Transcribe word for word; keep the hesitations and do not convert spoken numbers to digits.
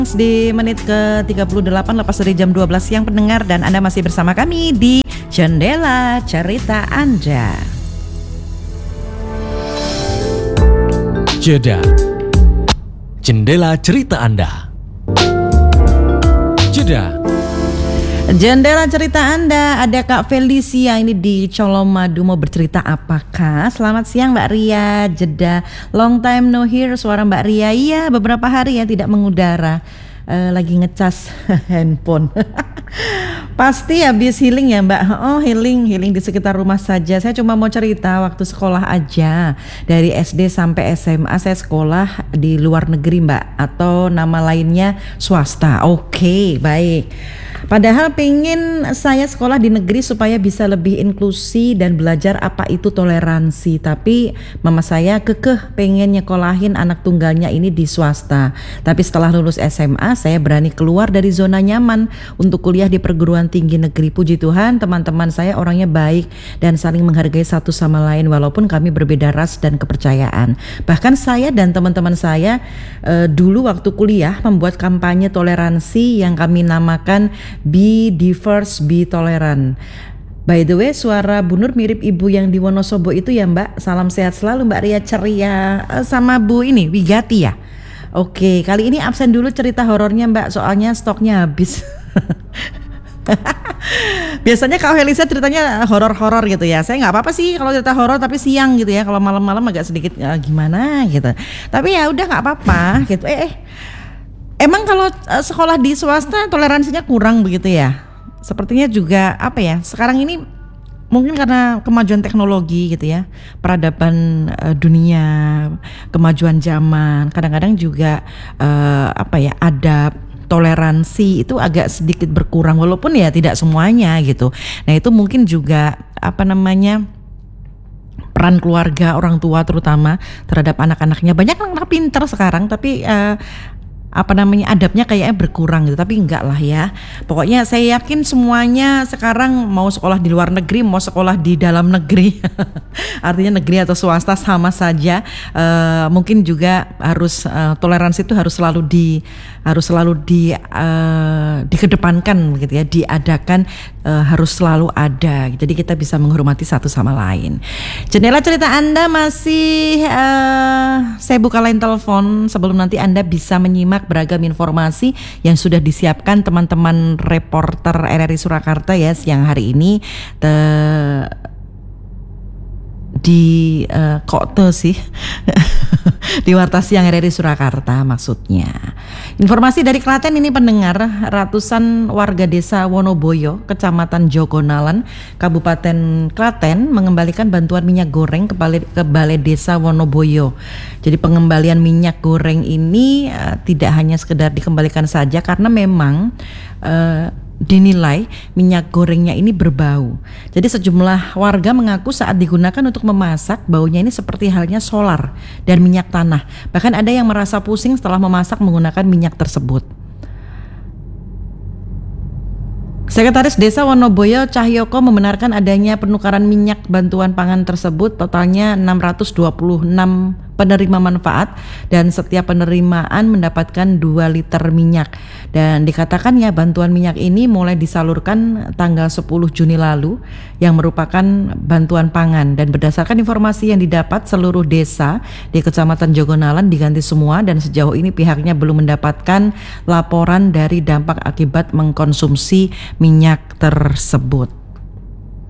Di menit ke tiga puluh delapan lepas dari jam dua belas siang pendengar, dan Anda masih bersama kami di Jendela Cerita Anda. Jeda Jendela Cerita Anda. Jeda Jendela Cerita Anda, ada Kak Felicia ini di Colomadu mau bercerita apakah? Selamat siang Mbak Ria. Jeda, long time no hear suara Mbak Ria. Iya, beberapa hari ya tidak mengudara. Uh, lagi ngecas handphone. Pasti habis healing ya Mbak. Oh healing, healing di sekitar rumah saja. Saya cuma mau cerita waktu sekolah aja. Dari S D sampai S M A saya sekolah di luar negeri Mbak, atau nama lainnya swasta. Oke, okay, baik. Padahal pengen saya sekolah di negeri supaya bisa lebih inklusi dan belajar apa itu toleransi. Tapi mama saya kekeh pengen nyekolahin anak tunggalnya ini di swasta. Tapi setelah lulus S M A saya berani keluar dari zona nyaman untuk kuliah di perguruan tinggi negeri. Puji Tuhan teman-teman saya orangnya baik dan saling menghargai satu sama lain walaupun kami berbeda ras dan kepercayaan. Bahkan saya dan teman-teman saya eh, dulu waktu kuliah membuat kampanye toleransi yang kami namakan Be Diverse, Be Tolerant. By the way, suara Bu Nur mirip ibu yang di Wonosobo itu ya Mbak. Salam sehat selalu Mbak Ria, ceria. Sama Bu ini Wigati ya. Oke, kali ini absen dulu cerita horornya Mbak, soalnya stoknya habis. Biasanya Kak Felicia ceritanya horor-horor gitu ya. Saya nggak apa-apa sih kalau cerita horor tapi siang gitu ya. Kalau malam-malam agak sedikit uh, gimana gitu. Tapi ya udah nggak apa-apa gitu. Eh, eh. Emang kalau uh, sekolah di swasta toleransinya kurang begitu ya? Sepertinya juga apa ya? Sekarang ini mungkin karena kemajuan teknologi gitu ya, peradaban uh, dunia, kemajuan zaman. Kadang-kadang juga uh, apa ya? Adab, toleransi itu agak sedikit berkurang walaupun ya tidak semuanya gitu. Nah itu mungkin juga apa namanya? Peran keluarga, orang tua terutama terhadap anak-anaknya. Banyak anak-anak pintar sekarang tapi uh, apa namanya adabnya kayaknya berkurang gitu, tapi enggak lah ya. Pokoknya saya yakin semuanya sekarang mau sekolah di luar negeri, mau sekolah di dalam negeri, artinya negeri atau swasta sama saja. Uh, mungkin juga harus uh, toleransi itu harus selalu di harus selalu di uh, dikedepankan gitu ya, diadakan uh, harus selalu ada. Jadi kita bisa menghormati satu sama lain. Jendela Cerita Anda masih uh, saya buka line telepon sebelum nanti Anda bisa menyimak beragam informasi yang sudah disiapkan teman-teman reporter R R I Surakarta ya siang hari ini. Te, di uh, kok tuh sih di Warta Siang R R I Surakarta maksudnya. Informasi dari Klaten ini pendengar, ratusan warga desa Wonoboyo, Kecamatan Jogonalan, Kabupaten Klaten mengembalikan bantuan minyak goreng ke balai, ke balai desa Wonoboyo. Jadi pengembalian minyak goreng ini uh, tidak hanya sekedar dikembalikan saja karena memang uh, dinilai minyak gorengnya ini berbau. Jadi sejumlah warga mengaku saat digunakan untuk memasak, baunya ini seperti halnya solar dan minyak tanah. Bahkan ada yang merasa pusing setelah memasak menggunakan minyak tersebut. Sekretaris Desa Wonoboyo Cahyoko membenarkan adanya penukaran minyak bantuan pangan tersebut, totalnya enam ratus dua puluh enam penerima manfaat dan setiap penerimaan mendapatkan dua liter minyak. Dan dikatakan ya bantuan minyak ini mulai disalurkan tanggal sepuluh Juni lalu yang merupakan bantuan pangan, dan berdasarkan informasi yang didapat seluruh desa di Kecamatan Jogonalan diganti semua dan sejauh ini pihaknya belum mendapatkan laporan dari dampak akibat mengkonsumsi minyak tersebut.